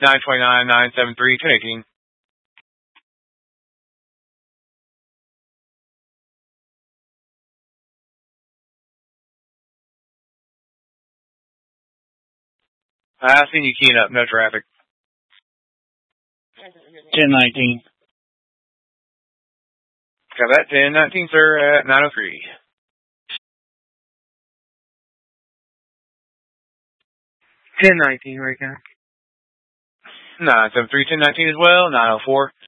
929, 973, 1018. I seen you keying up, no traffic. 1019. Got that, 1019, sir, at 903. 1019 right now. 973, 1019 as well, 904.